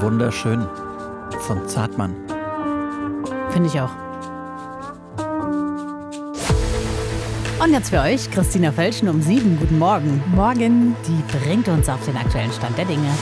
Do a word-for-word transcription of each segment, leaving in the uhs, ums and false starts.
Wunderschön von Zartmann. Finde ich auch. Und jetzt für euch Christina Felschen um sieben. Guten Morgen. Morgen. Die bringt uns auf den aktuellen Stand der Dinge.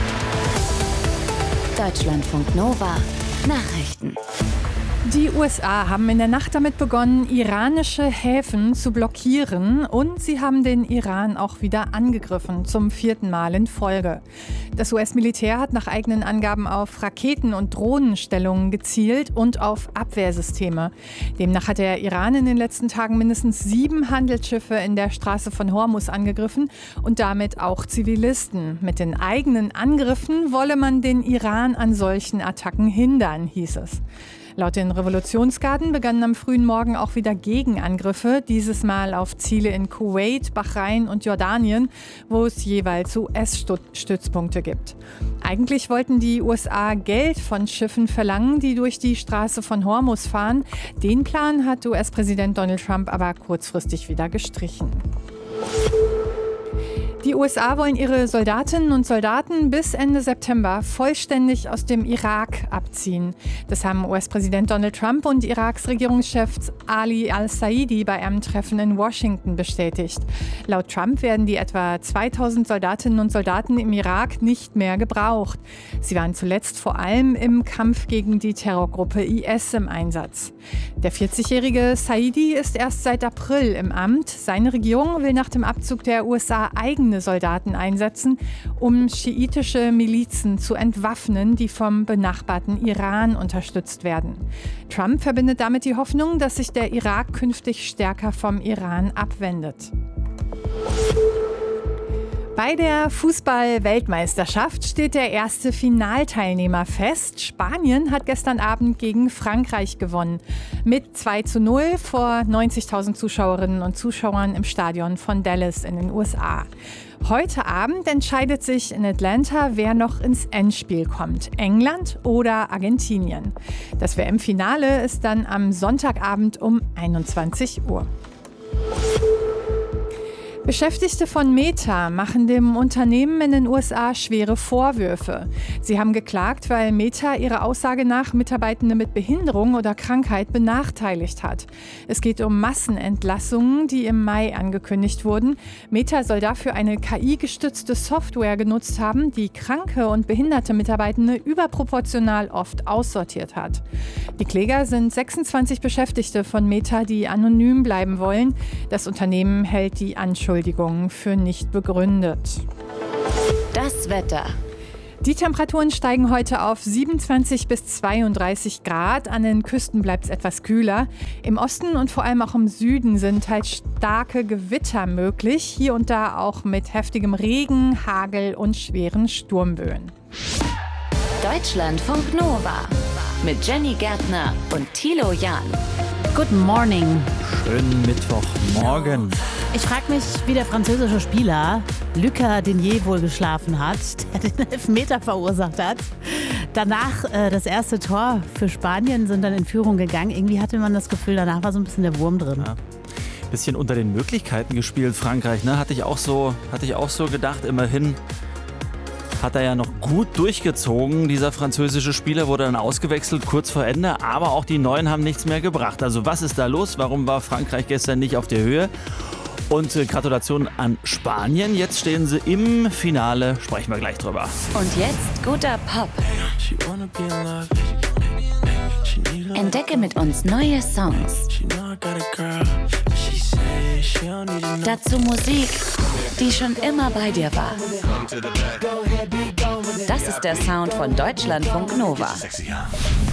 Deutschlandfunk Nova. Nachrichten. Die U S A haben in der Nacht damit begonnen, iranische Häfen zu blockieren, und sie haben den Iran auch wieder angegriffen, zum vierten Mal in Folge. Das U S-Militär hat nach eigenen Angaben auf Raketen- und Drohnenstellungen gezielt und auf Abwehrsysteme. Demnach hat der Iran in den letzten Tagen mindestens sieben Handelsschiffe in der Straße von Hormuz angegriffen und damit auch Zivilisten. Mit den eigenen Angriffen wolle man den Iran an solchen Attacken hindern, hieß es. Laut den Revolutionsgarden begannen am frühen Morgen auch wieder Gegenangriffe, dieses Mal auf Ziele in Kuwait, Bahrain und Jordanien, wo es jeweils U S-Stützpunkte gibt. Eigentlich wollten die U S A Geld von Schiffen verlangen, die durch die Straße von Hormuz fahren. Den Plan hat U S-Präsident Donald Trump aber kurzfristig wieder gestrichen. Die U S A wollen ihre Soldatinnen und Soldaten bis Ende September vollständig aus dem Irak abziehen. Das haben U S-Präsident Donald Trump und Iraks Regierungschef Ali al-Saidi bei einem Treffen in Washington bestätigt. Laut Trump werden die etwa zweitausend Soldatinnen und Soldaten im Irak nicht mehr gebraucht. Sie waren zuletzt vor allem im Kampf gegen die Terrorgruppe I S im Einsatz. Der vierzigjährige Saidi ist erst seit April im Amt. Seine Regierung will nach dem Abzug der U S A eigene Soldaten einsetzen, um schiitische Milizen zu entwaffnen, die vom benachbarten Iran unterstützt werden. Trump verbindet damit die Hoffnung, dass sich der Irak künftig stärker vom Iran abwendet. Bei der Fußball-Weltmeisterschaft steht der erste Finalteilnehmer fest. Spanien hat gestern Abend gegen Frankreich gewonnen. Mit zwei zu null vor neunzigtausend Zuschauerinnen und Zuschauern im Stadion von Dallas in den U S A. Heute Abend entscheidet sich in Atlanta, wer noch ins Endspiel kommt. England oder Argentinien. Das W M-Finale ist dann am Sonntagabend um einundzwanzig Uhr. Beschäftigte von Meta machen dem Unternehmen in den U S A schwere Vorwürfe. Sie haben geklagt, weil Meta ihrer Aussage nach Mitarbeitende mit Behinderung oder Krankheit benachteiligt hat. Es geht um Massenentlassungen, die im Mai angekündigt wurden. Meta soll dafür eine K I-gestützte Software genutzt haben, die kranke und behinderte Mitarbeitende überproportional oft aussortiert hat. Die Kläger sind sechsundzwanzig Beschäftigte von Meta, die anonym bleiben wollen. Das Unternehmen hält die Anschuldigungen für nicht begründet. Das Wetter. Die Temperaturen steigen heute auf siebenundzwanzig bis zweiunddreißig Grad. An den Küsten bleibt es etwas kühler. Im Osten und vor allem auch im Süden sind halt starke Gewitter möglich. Hier und da auch mit heftigem Regen, Hagel und schweren Sturmböen. Deutschlandfunk Nova. Mit Jenny Gärtner und Thilo Jahn. Good morning. Schönen Mittwochmorgen. Ich frage mich, wie der französische Spieler Lucas Digne wohl geschlafen hat, der den Elfmeter verursacht hat. Danach äh, das erste Tor für Spanien, sind dann in Führung gegangen. Irgendwie hatte man das Gefühl, danach war so ein bisschen der Wurm drin. Ja. Bisschen unter den Möglichkeiten gespielt, Frankreich, ne? Hatte ich auch so, hatte ich auch so gedacht. Immerhin hat er ja noch gut durchgezogen. Dieser französische Spieler wurde dann ausgewechselt kurz vor Ende, aber auch die Neuen haben nichts mehr gebracht. Also was ist da los? Warum war Frankreich gestern nicht auf der Höhe? Und äh, Gratulation an Spanien. Jetzt stehen sie im Finale. Sprechen wir gleich drüber. Und jetzt guter Pop. Entdecke mit uns neue Songs. Dazu Musik, die schon immer bei dir war. Das ist der Sound von Deutschlandfunk Nova.